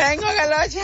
Tengo galocha.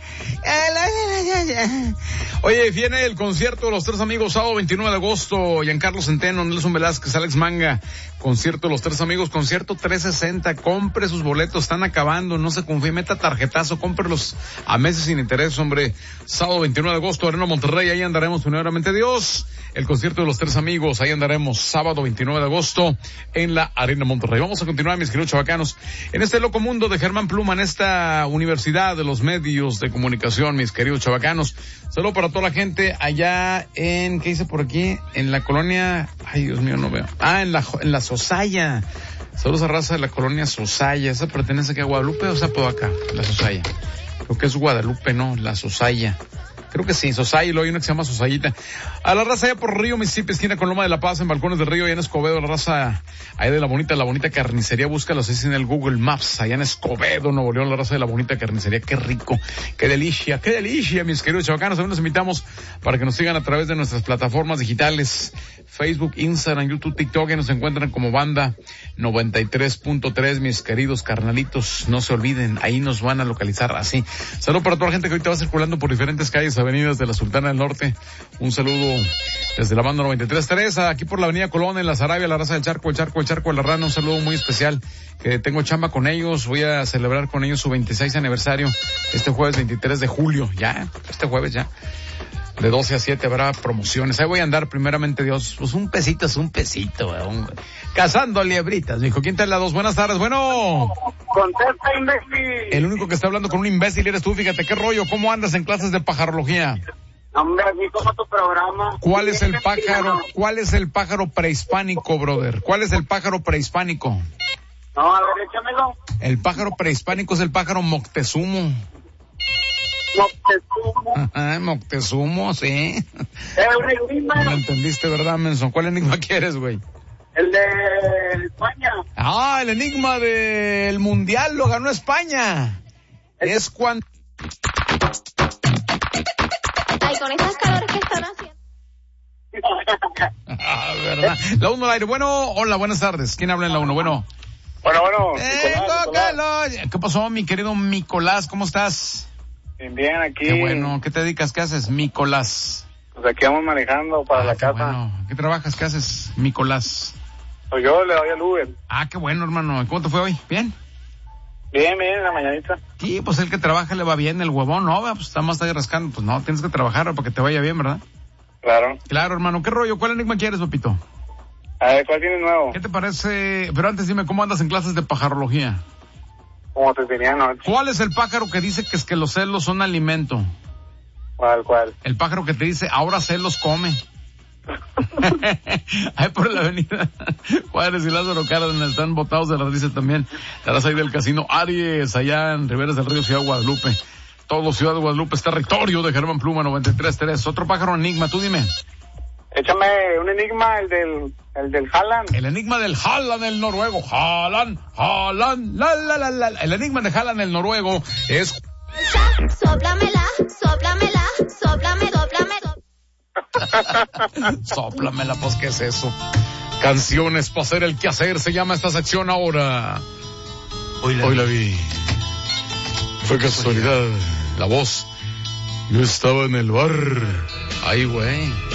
Oye, viene el concierto de los tres amigos, sábado 29 de agosto, Giancarlo Centeno, Nelson Velázquez, Alex Manga, concierto de los tres amigos, concierto 360, compre sus boletos, están acabando, no se confíe, meta tarjetazo, cómprelos a meses sin interés, hombre, sábado 29 de agosto, Arena Monterrey, ahí andaremos, primeramente Dios, el concierto de los tres amigos, ahí andaremos, sábado 29 de agosto, en la Arena Monterrey. Vamos a continuar, mis queridos chavacanos, en este loco mundo de Germán Pluma, en esta universidad de los medios de comunicación, mis queridos chavacanos. Saludo para toda la gente allá en, ¿qué dice por aquí? En la colonia, ay Dios mío, no veo. En la Sosaya. Saludos a raza de la colonia Sosaya. ¿Esa pertenece aquí a Guadalupe o sea, por acá? La Sosaya. Creo que es Guadalupe, ¿no? La Sosaya. Creo que sí, Sosaya, y luego hay una que se llama Sosayita. A la raza allá por Río, Mississippi, esquina con Loma de la Paz, en Balcones del Río, allá en Escobedo, la raza allá de la bonita carnicería, búscalos así en el Google Maps, allá en Escobedo, Nuevo León, la raza de la bonita carnicería, qué rico, qué delicia, mis queridos chavacanos. También los invitamos para que nos sigan a través de nuestras plataformas digitales, Facebook, Instagram, YouTube, TikTok, y nos encuentran como Banda 93.3, mis queridos carnalitos, no se olviden, ahí nos van a localizar así. Saludo para toda la gente que ahorita va circulando por diferentes calles, avenidas de la Sultana del Norte. Un saludo desde la banda 93.3, aquí por la avenida Colón, en la Sarabia, la raza del Charco, el Charco de la Rana. Un saludo muy especial, que tengo chamba con ellos, voy a celebrar con ellos su 26 aniversario este jueves 23 de julio, ya, este jueves ya. De 12 a 7 habrá promociones. Ahí voy a andar, primeramente Dios. Pues un pesito es un pesito, cazando liebritas, mijo. ¿Quién te la dos? Buenas tardes. Bueno. Contesta, imbécil. El único que está hablando con un imbécil eres tú, fíjate qué rollo. ¿Cómo andas en clases de pajarología? Hombre, aquí como tu programa. ¿Cuál es el pájaro prehispánico, brother? ¿Cuál es el pájaro prehispánico? No, a ver, échamelo. El pájaro prehispánico es el pájaro Moctezuma. Moctezuma, sí. Un enigma. ¿Lo entendiste, verdad, Menson? ¿Cuál enigma quieres, güey? El de España. El enigma del mundial lo ganó España. Es cuando... Ay, con esas calores que están haciendo. ¿Verdad? La 1 al aire. Bueno, hola, buenas tardes. ¿Quién habla en la 1? Bueno. Nicolás. ¿Qué pasó, mi querido Nicolás? ¿Cómo estás? Bien, aquí. Qué bueno. ¿Qué te dedicas? ¿Qué haces, Nicolás? Pues aquí vamos manejando para la casa. Bueno. ¿Qué trabajas? ¿Qué haces, Nicolás? Pues yo le doy al Uber. Qué bueno, hermano. ¿Cómo te fue hoy? ¿Bien? Bien, en la mañanita. Sí, pues el que trabaja le va bien, el huevón, ¿no? Pues está más ahí rascando. Pues no, tienes que trabajar para que te vaya bien, ¿verdad? Claro, hermano. ¿Qué rollo? ¿Cuál enigma quieres, papito? A ver, ¿cuál tienes nuevo? ¿Qué te parece? Pero antes dime, ¿cómo andas en clases de pajarología? Como te tenía anoche. ¿Cuál es el pájaro que dice que los celos son alimento? ¿Cuál? El pájaro que te dice, ahora celos come. Ahí por la avenida Juárez y Lázaro Cárdenas están botados de la risa también. Estarás ahí del casino Aries, allá en Riberas del Río, Ciudad Guadalupe. Todo Ciudad de Guadalupe es territorio de Germán Pluma 93.3. Otro pájaro enigma, tú dime. Échame un enigma, el del Haaland. El enigma del Haaland, el noruego. Haaland, la. El enigma de Haaland, el noruego, es... Sóplamela. Sóplamela, pues, ¿qué es eso? Canciones para hacer el quehacer, se llama esta sección ahora. Hoy la vi. Fue casualidad. La voz. Yo estaba en el bar. Ay, güey.